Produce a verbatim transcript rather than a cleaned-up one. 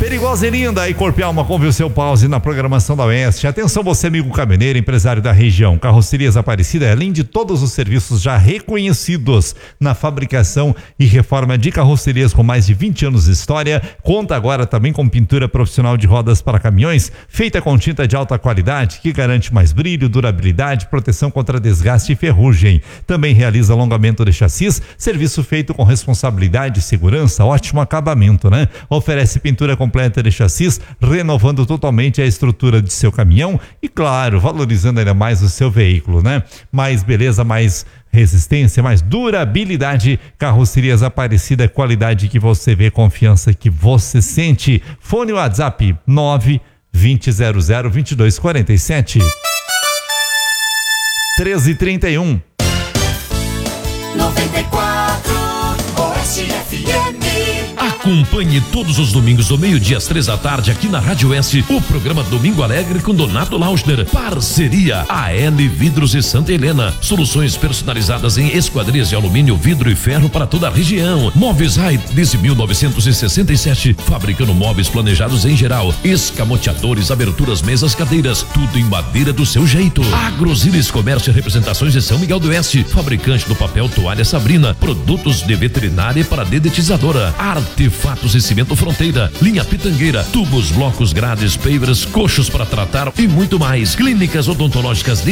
Perigosa e linda, e Corpo e Alma com o seu pause na programação da Oeste. Atenção você, amigo caminhoneiro, empresário da região. Carrocerias Aparecida, além de todos os serviços já reconhecidos na fabricação e reforma de carrocerias com mais de vinte anos de história, conta agora também com pintura profissional de rodas para caminhões, feita com tinta de alta qualidade, que garante mais brilho, durabilidade, proteção contra desgaste e ferrugem. Também realiza alongamento de chassis, serviço feito com responsabilidade, segurança, ótimo acabamento, né? Oferece pintura completa de chassis, renovando totalmente a estrutura de seu caminhão e, claro, valorizando ainda mais o seu veículo, né? Mais beleza, mais resistência, mais durabilidade. Carrocerias Aparecida, qualidade que você vê, confiança que você sente. Fone WhatsApp nove vinte zero zero vinte e dois quarenta e sete treze trinta e um. noventa e quatro Oeste F M. Acompanhe todos os domingos do meio-dia às três da tarde aqui na Rádio Oeste o programa Domingo Alegre com Donato Lauschner. Parceria A L Vidros e Santa Helena. Soluções personalizadas em esquadrias de alumínio, vidro e ferro para toda a região. Móveis Reit desde mil novecentos e sessenta e sete, fabricando móveis planejados em geral. Escamoteadores, aberturas, mesas, cadeiras, tudo em madeira do seu jeito. Agrosilis Comércio e Representações de São Miguel do Oeste, fabricante do papel Toalha Sabrina, produtos de veterinária para dedetizadora. Artefatos e Cimento Fronteira, linha Pitangueira, tubos, blocos, grades, pavers, coxos para tratar e muito mais. Clínicas odontológicas